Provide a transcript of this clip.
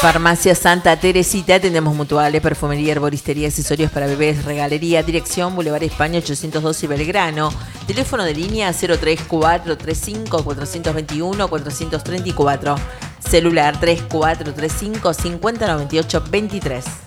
Farmacia Santa Teresita, tenemos mutuales, perfumería, herboristería, accesorios para bebés, regalería, dirección Boulevard España 812 Belgrano, teléfono de línea 03435 421 434, celular 3435 5098 23.